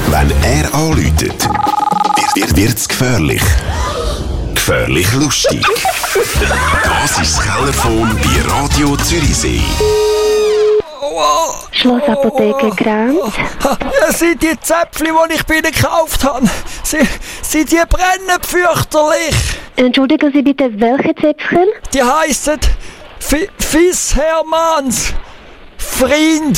Wenn er anläutet, wird's gefährlich. Gefährlich lustig. Das ist das Kellerphone bei Radio Zürichsee. Schlossapotheke Grenz. Das sind die Zäpfchen, die ich bei Ihnen gekauft habe. Sie die brennen fürchterlich. Entschuldigen Sie bitte, welche Zäpfchen? Die heissen Fiss Hermanns Freund.